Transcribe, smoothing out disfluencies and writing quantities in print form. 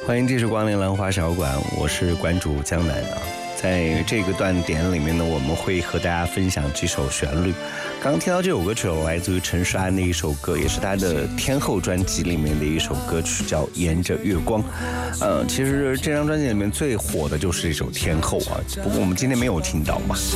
欢迎继续光临兰花小馆，我是馆主江南啊。在这个断点里面呢，我们会和大家分享几首旋律。刚刚听到这首歌曲来自于陈势安的一首歌，也是他的天后专辑里面的一首歌曲，叫《沿着月光》。其实这张专辑里面最火的就是这首天后啊，不过我们今天没有听到嘛。